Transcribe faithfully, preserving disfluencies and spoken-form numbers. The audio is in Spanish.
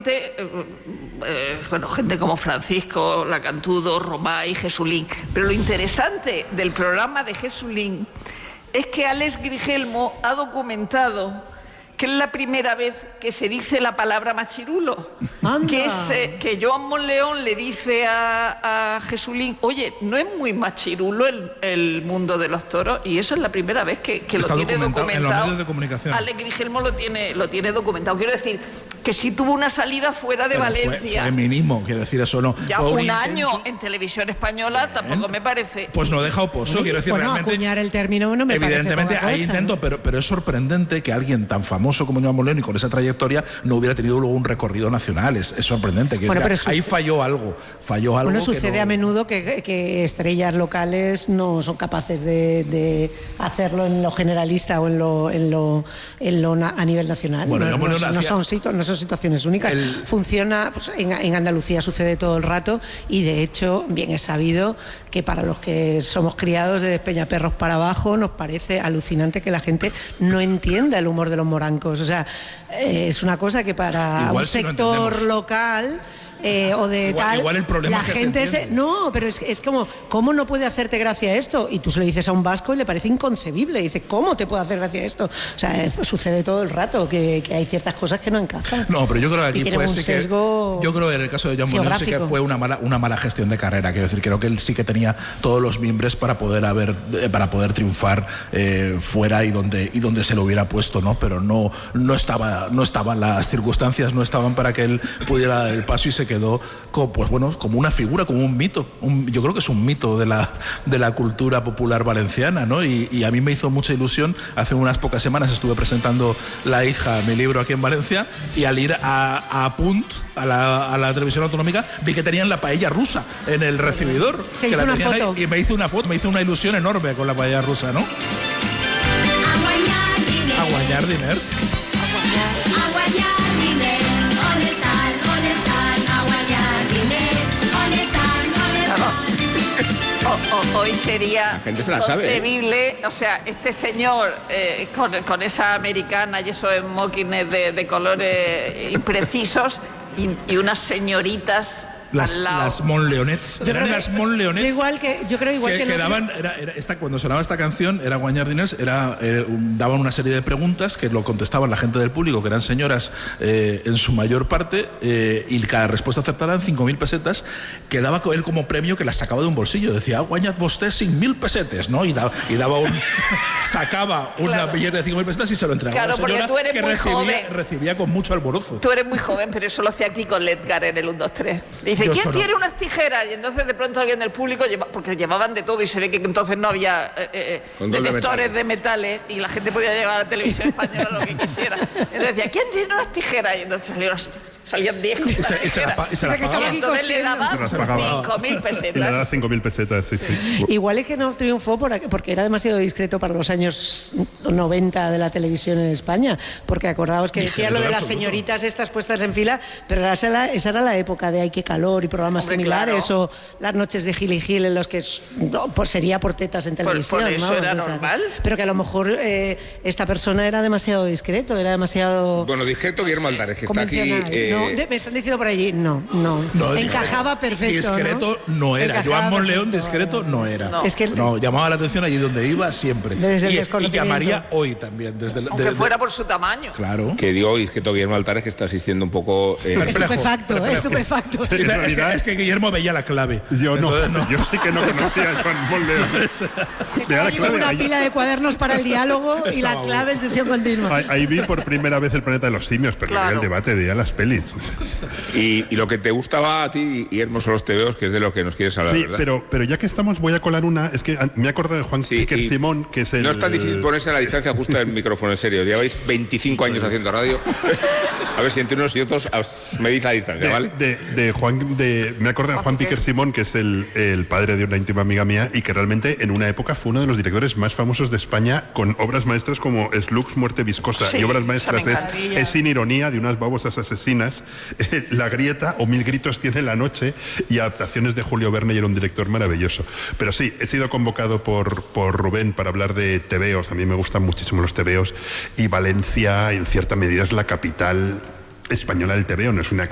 Eh, eh, bueno, gente como Francisco, Lacantudo, Romay, Jesulín. Pero lo interesante del programa de Jesulín es que Alex Grigelmo ha documentado que es la primera vez que se dice la palabra machirulo. ¡Anda! Que es eh, que Joan Monleón le dice a, a Jesulín, oye, no es muy machirulo el, el mundo de los toros, y eso es la primera vez que, que lo tiene documentado. En los medios de comunicación. Alex Grigelmo lo tiene, lo tiene documentado. Quiero decir que sí tuvo una salida fuera de Pero Valencia. Fue, fue mínimo, quiero decir, eso no. Ya fue un, un año intento. en televisión española. Bien. Tampoco me parece. Pues no deja oposo, quiero decir, bueno, realmente. acuñar el término no me evidentemente parece hay cosa, intento, ¿no? pero, pero es sorprendente que alguien tan famoso como Joan Monleón y con esa trayectoria no hubiera tenido luego un recorrido nacional. Es, es sorprendente. Que bueno, decir, ahí falló algo. Falló algo. Bueno, sucede que no... a menudo que, que estrellas locales no son capaces de, de hacerlo en lo generalista o en lo, en lo, en lo na, a nivel nacional. Bueno, no, no, no, no, son, situ, no son situaciones únicas. El... Funciona, pues, en, en Andalucía sucede todo el rato, y de hecho bien es sabido que para los que somos criados de Peñaperros para abajo nos parece alucinante que la gente no entienda el humor de los morancos. O sea, eh, es una cosa que para igual un si sector local Eh, o de igual, tal, igual el problema la es que gente se se, no, pero es, es como, ¿cómo no puede hacerte gracia esto? Y tú se lo dices a un vasco y le parece inconcebible, y dice, ¿cómo te puede hacer gracia esto? O sea, eh, sucede todo el rato que, que hay ciertas cosas que no encajan. No, pero yo creo que aquí fue un sí sesgo que yo creo que en el caso de Joan Monleón sí que fue una mala una mala gestión de carrera, quiero decir, creo que él sí que tenía todos los mimbres para poder haber eh, para poder triunfar eh, fuera y donde y donde se lo hubiera puesto, ¿no? Pero no no estaba no estaban las circunstancias, no estaban para que él pudiera dar el paso, y se quedó con, pues bueno, como una figura, como un mito. Un, yo creo que es un mito de la, de la cultura popular valenciana, ¿no? Y, y a mí me hizo mucha ilusión. Hace unas pocas semanas estuve presentando La hija, mi libro, aquí en Valencia, y al ir a, a Punt, a la, a la televisión autonómica, vi que tenían la paella rusa en el recibidor. Se que hizo la una foto. Ahí, y me hizo una foto, me hizo una ilusión enorme con la paella rusa, ¿no? A guanyar diners. A guanyar diners. On estan, on estan, a guanyar diners. On estan, on estan. O, o, hoy sería la gente se la sabe, concebible, ¿eh? O sea, este señor eh, con, con esa americana y esos smokings de, de colores imprecisos y, y unas señoritas. Las, las Monleonets, eran las Monleonets. Yo igual que yo creo igual que, que, que no daban, era, era esta, cuando sonaba esta canción, era Guanyar Diners, era, eh, un, daban una serie de preguntas que lo contestaban la gente del público, que eran señoras eh, en su mayor parte, eh, y cada respuesta acertada eran cinco mil pesetas, que daba él como premio, que las sacaba de un bolsillo, decía, guanyat vostè cinc mil pesetes, ¿no? Y, da, y daba un, sacaba una claro. billete de cinco mil pesetas y se lo entregaba claro, a la señora, tú eres que muy recibía, joven. recibía con mucho alborozo. Tú eres muy joven, pero eso lo hacía aquí con Ledgar en el uno, dos, tres. Dice, Yo ¿quién solo. tiene unas tijeras? Y entonces de pronto alguien del público, lleva, porque llevaban de todo, y se ve que entonces no había eh, eh, detectores de metales, y la gente podía llevar a la televisión española lo que quisiera. Entonces decía, ¿quién tiene unas tijeras? Y entonces salieron, salían diez con y se, y se la, y se la pagaba. Y entonces le daba cinco mil pesetas. Le daba cinco mil pesetas, sí, sí. Igual es que no triunfó por, porque era demasiado discreto para los años noventa de la televisión en España, porque acordaos que decía lo de las señoritas estas puestas en fila, pero esa era, esa era la época de Ay, qué calor y programas Hombre, similares, claro. O las noches de Gil y Gil, en los que no, pues sería por tetas en televisión. Por, por eso ¿no? era o sea, normal. Pero que a lo mejor eh, esta persona era demasiado discreto, era demasiado... Bueno, discreto Guillermo Altares, que está aquí... Eh... No, de, me están diciendo por allí, no, no. no encajaba perfecto. Discreto no, no era. Encajaba Joan Monleón discreto no era. No. Es que no, llamaba la atención allí donde iba siempre. Desde y, el y llamaría hoy también. Desde el, Aunque de, fuera de, por su tamaño. Claro. Que digo discreto Guillermo Altares, que está asistiendo un poco... Eh, estupefacto, perplejo. estupefacto. Es, es, que, es que Guillermo veía la clave. Yo no, no. Yo sí que no conocía a Joan Monleón. Estaba allí con una ahí. pila de cuadernos para el diálogo Estaba y la clave bueno. en sesión continua. Ahí, ahí vi por primera vez El planeta de los simios, pero claro. no vi el debate, veía las pelis. Y, y lo que te gustaba a ti, Guillermo, son los tebeos, que es de lo que nos quieres hablar, sí, ¿verdad? pero, pero ya que estamos, voy a colar una. Es que me he acordado de Juan sí, Piquer Simón, que es el... No es tan difícil ponerse a la distancia justa del micrófono, en serio. Lleváis veinticinco años haciendo radio. A ver si entre unos y otros medís la distancia, de, ¿vale? De, de Juan, de, me acuerdo de Juan Piquer Simón, que es el, el padre de una íntima amiga mía, y que realmente en una época fue uno de los directores más famosos de España, con obras maestras como Slugs, Muerte Viscosa, sí, y obras maestras es, es Sin ironía, de unas babosas asesinas, eh, La grieta o Mil gritos tiene la noche, y adaptaciones de Julio Verne, y era un director maravilloso. Pero sí, he sido convocado por, por Rubén para hablar de tebeos. A mí me gustan muchísimo los tebeos, y Valencia en cierta medida es la capital española del tebeo, no es una